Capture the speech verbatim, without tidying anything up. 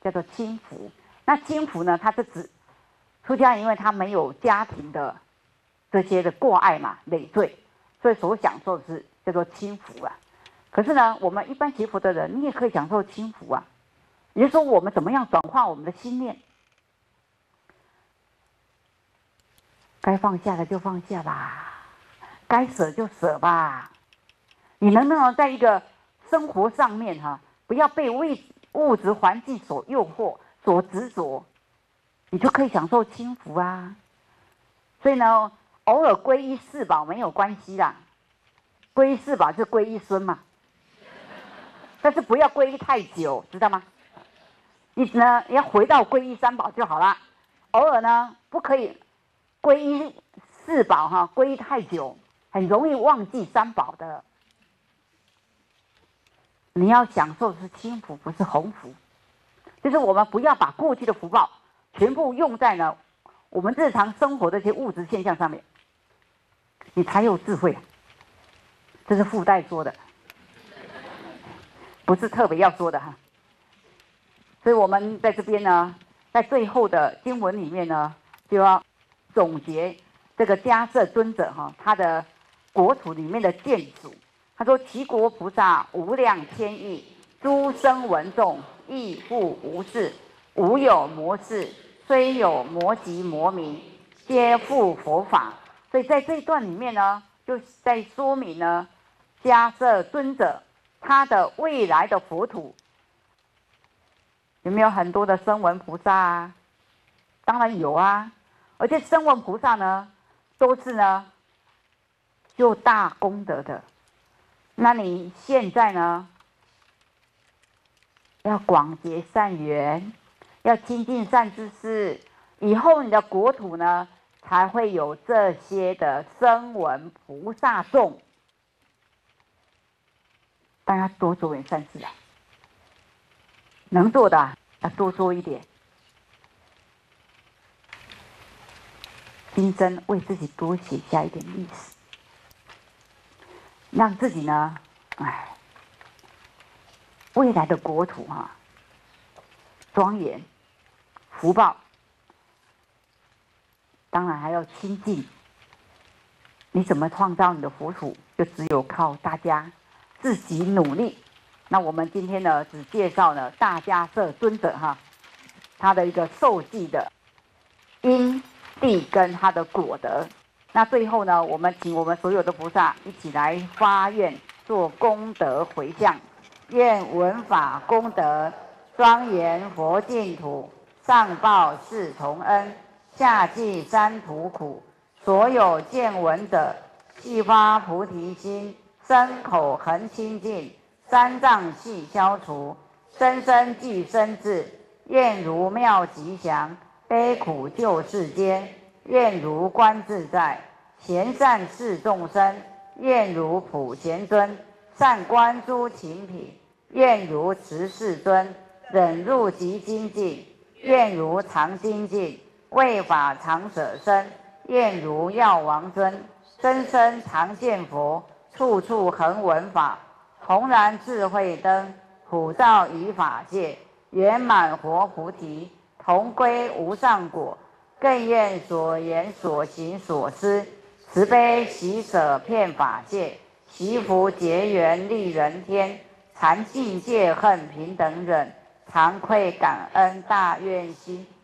叫做轻福。那轻福呢，它是指出家人，因为他没有家庭的这些的过爱嘛，累赘，所以所享受的是叫做轻福啊。可是呢，我们一般学佛的人，你也可以享受轻福啊。也就是说，我们怎么样转化我们的心念？该放下的就放下吧，该舍就舍吧。你能不能在一个生活上面哈，不要被物物质环境所诱惑、所执着，你就可以享受轻福啊。所以呢，偶尔皈依四宝没有关系啦，皈依四宝就皈依孙嘛。但是不要皈依太久，知道吗？你呢要回到皈依三宝就好了。偶尔呢不可以皈依四宝哈，皈依太久，很容易忘记三宝的。你要享受的是轻福，不是鸿福。就是我们不要把过去的福报全部用在呢我们日常生活的一些物质现象上面，你才有智慧。这是附带说的，不是特别要说的哈。所以我们在这边呢，在最后的经文里面呢，就要总结这个迦摄尊者哈，他的国土里面的建筑。他说：其国菩萨无量千亿，诸声闻众亦复无事，无有魔事，虽有魔籍魔名，皆复佛法。所以在这一段里面呢，就在说明呢，迦摄尊者他的未来的佛土有没有很多的声闻菩萨啊？当然有啊，而且声闻菩萨呢，都是呢有大功德的。那你现在呢，要广结善缘，要亲近善知识，以后你的国土呢，才会有这些的声闻菩萨众。大家多做点善事啊，能做的啊要多做一点。今生为自己多写下一点历史，让自己呢，哎，未来的国土哈、啊，庄严，福报，当然还要亲近。你怎么创造你的国土，就只有靠大家自己努力。那我们今天呢，只介绍了大迦摄尊者哈，他的一个受记的因地跟他的果德。那最后呢，我们请我们所有的菩萨一起来发愿做功德回向，愿闻法功德庄严佛净土，上报四重恩，下济三途苦。所有见闻者，悉发菩提心，身口恒清净，三障悉消除，生生具生智。愿如妙吉祥，悲苦救世间。愿如观自在，贤善侍众生。愿如普贤尊，善观诸情品。愿如慈世尊，忍辱极精进。愿如常精进，为法常舍身。愿如药王尊，生生常见佛，处处恒闻法。弘然智慧灯，普照于法界。圆满活菩提，同归无上果。更愿所言所行所思，慈悲喜舍遍法界。习福结缘利人天，常尽戒恨平等忍。常愧感恩大愿心，